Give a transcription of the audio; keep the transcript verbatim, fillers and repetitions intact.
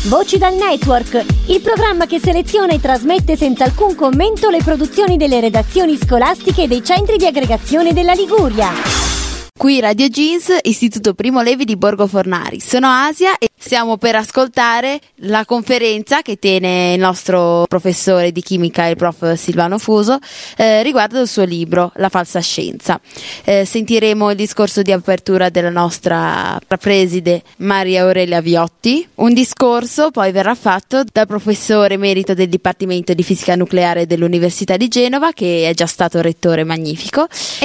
Voci dal Network, il programma che seleziona e trasmette senza alcun commento le produzioni delle redazioni scolastiche e dei centri di aggregazione della Liguria. Qui Radio Jeans, Istituto Primo Levi di Borgo Fornari. Sono Asia e stiamo per ascoltare la conferenza che tiene il nostro professore di chimica, il prof Silvano Fuso, eh, riguardo il suo libro La falsa scienza. Eh, sentiremo il discorso di apertura della nostra preside Maria Aurelia Viotti. Un discorso poi verrà fatto dal professore emerito del Dipartimento di Fisica Nucleare dell'Università di Genova, che è già stato rettore magnifico,